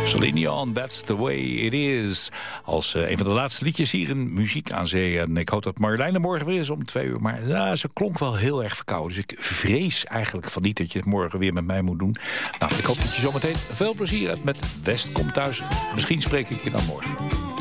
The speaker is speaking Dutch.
Celine Dion, That's the Way It Is. Als een van de laatste liedjes hier in Muziek aan Zee. En ik hoop dat Marjolein er morgen weer is om 2 uur. Maar ja, ze klonk wel heel erg verkouden. Dus ik vrees eigenlijk van niet dat je het morgen weer met mij moet doen. Nou, ik hoop dat je zometeen veel plezier hebt met West komt thuis. Misschien spreek ik je dan morgen.